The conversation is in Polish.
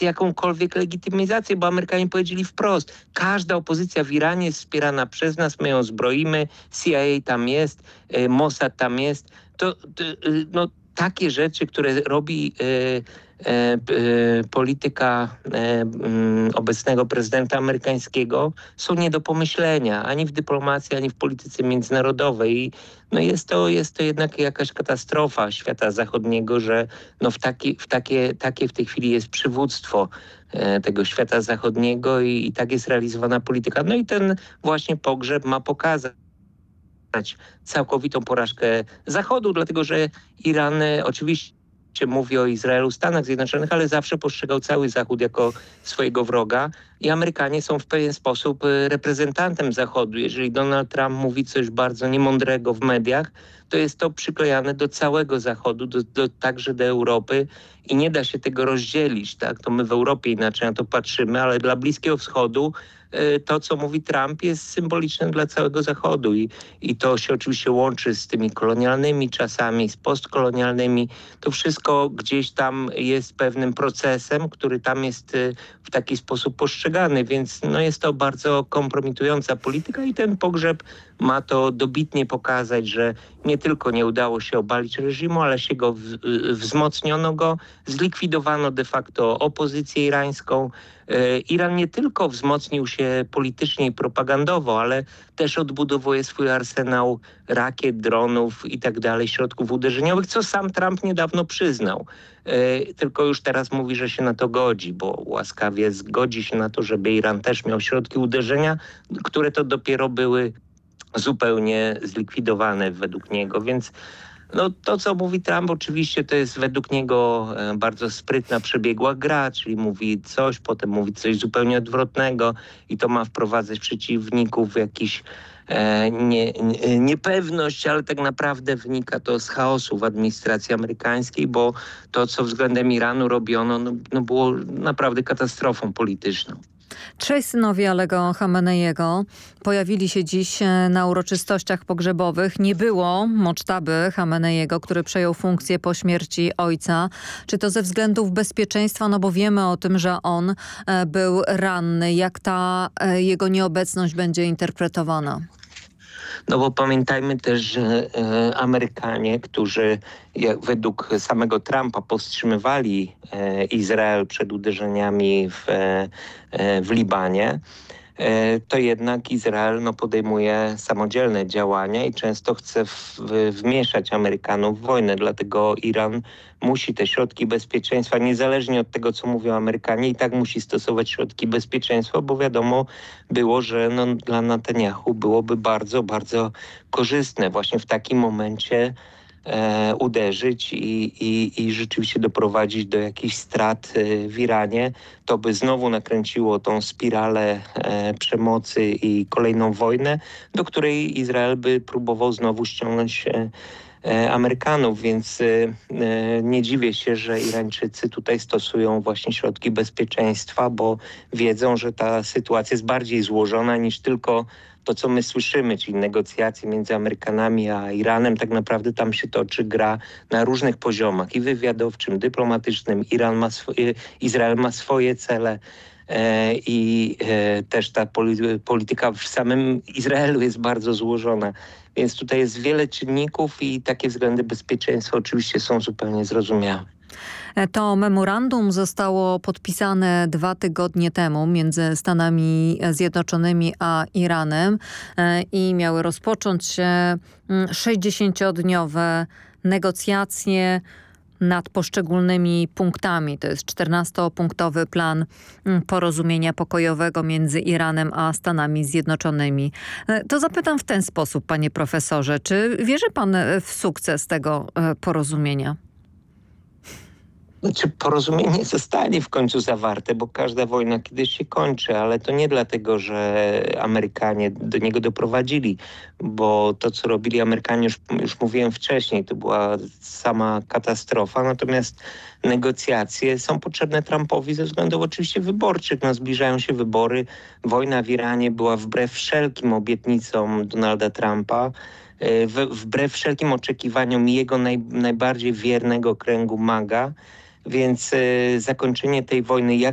jakąkolwiek legitymizację, bo Amerykanie powiedzieli wprost, każda opozycja w Iranie jest wspierana przez nas, my ją zbroimy, CIA tam jest, Mossad tam jest. No, takie rzeczy, które robi polityka obecnego prezydenta amerykańskiego są nie do pomyślenia ani w dyplomacji, ani w polityce międzynarodowej. I no jest to jednak jakaś katastrofa świata zachodniego, że no takie w tej chwili jest przywództwo tego świata zachodniego i tak jest realizowana polityka. No i ten właśnie pogrzeb ma pokazać całkowitą porażkę Zachodu, dlatego że Iran oczywiście mówi o Izraelu, Stanach Zjednoczonych, ale zawsze postrzegał cały Zachód jako swojego wroga i Amerykanie są w pewien sposób reprezentantem Zachodu. Jeżeli Donald Trump mówi coś bardzo niemądrego w mediach, to jest to przyklejane do całego Zachodu, także do Europy i nie da się tego rozdzielić. Tak? To my w Europie inaczej na to patrzymy, ale dla Bliskiego Wschodu to, co mówi Trump, jest symboliczne dla całego Zachodu i to się oczywiście łączy z tymi kolonialnymi czasami, z postkolonialnymi. To wszystko gdzieś tam jest pewnym procesem, który tam jest w taki sposób postrzegany, więc no jest to bardzo kompromitująca polityka i ten pogrzeb ma to dobitnie pokazać, że nie tylko nie udało się obalić reżimu, ale się go wzmocniono go, zlikwidowano de facto opozycję irańską. Iran nie tylko wzmocnił się politycznie i propagandowo, ale też odbudowuje swój arsenał rakiet, dronów i tak dalej, środków uderzeniowych, co sam Trump niedawno przyznał. Tylko już teraz mówi, że się na to godzi, bo łaskawie zgodzi się na to, żeby Iran też miał środki uderzenia, które to dopiero były zupełnie zlikwidowane według niego, więc no, to, co mówi Trump, oczywiście to jest według niego bardzo sprytna, przebiegła gra, czyli mówi coś, potem mówi coś zupełnie odwrotnego i to ma wprowadzać przeciwników w jakiś niepewność, ale tak naprawdę wynika to z chaosu w administracji amerykańskiej, bo to, co względem Iranu robiono, no było naprawdę katastrofą polityczną. Trzej synowie Alego Chameneiego pojawili się dziś na uroczystościach pogrzebowych. Nie było Modżtaby Chameneiego, który przejął funkcję po śmierci ojca. Czy to ze względów bezpieczeństwa? No bo wiemy o tym, że on był ranny. Jak ta jego nieobecność będzie interpretowana? No bo pamiętajmy też, że Amerykanie, którzy według samego Trumpa powstrzymywali Izrael przed uderzeniami w Libanie, to jednak Izrael podejmuje samodzielne działania i często chce wmieszać Amerykanów w wojnę. Dlatego Iran musi te środki bezpieczeństwa, niezależnie od tego, co mówią Amerykanie, i tak musi stosować środki bezpieczeństwa, bo wiadomo było, że dla Netanyahu byłoby bardzo, bardzo korzystne właśnie w takim momencie uderzyć i rzeczywiście doprowadzić do jakichś strat w Iranie. To by znowu nakręciło tą spiralę przemocy i kolejną wojnę, do której Izrael by próbował znowu ściągnąć Amerykanów, więc nie dziwię się, że Irańczycy tutaj stosują właśnie środki bezpieczeństwa, bo wiedzą, że ta sytuacja jest bardziej złożona niż tylko to, co my słyszymy, czyli negocjacje między Amerykanami a Iranem. Tak naprawdę tam się toczy gra na różnych poziomach, i wywiadowczym, dyplomatycznym. Izrael ma swoje cele i też ta polityka w samym Izraelu jest bardzo złożona. Więc tutaj jest wiele czynników i takie względy bezpieczeństwa oczywiście są zupełnie zrozumiałe. To memorandum zostało podpisane 2 tygodnie temu między Stanami Zjednoczonymi a Iranem i miały rozpocząć się 60-dniowe negocjacje nad poszczególnymi punktami. To jest 14-punktowy plan porozumienia pokojowego między Iranem a Stanami Zjednoczonymi. To zapytam w ten sposób, panie profesorze. Czy wierzy pan w sukces tego porozumienia? Znaczy, porozumienie zostanie w końcu zawarte, bo każda wojna kiedyś się kończy, ale to nie dlatego, że Amerykanie do niego doprowadzili, bo to, co robili Amerykanie, już mówiłem wcześniej, to była sama katastrofa, natomiast negocjacje są potrzebne Trumpowi ze względów oczywiście wyborczych. Zbliżają się wybory, wojna w Iranie była wbrew wszelkim obietnicom Donalda Trumpa, wbrew wszelkim oczekiwaniom jego najbardziej wiernego kręgu MAGA, więc zakończenie tej wojny jak